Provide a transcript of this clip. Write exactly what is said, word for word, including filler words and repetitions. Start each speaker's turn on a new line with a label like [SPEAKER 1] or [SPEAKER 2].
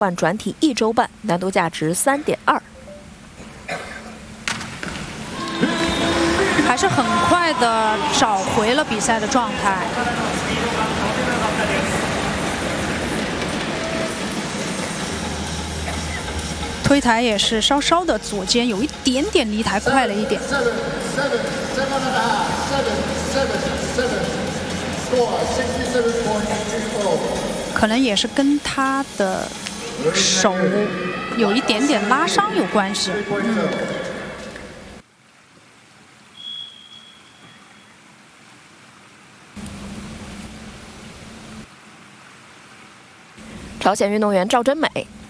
[SPEAKER 1] 换转体一周半，难度价值三点二。
[SPEAKER 2] 还是很快的找回了比赛的状态。推台也是稍稍的左肩有一点点离台快了一点。可能也是跟他的手有一点点拉伤有关系。嗯。
[SPEAKER 1] 朝鲜运动员赵真美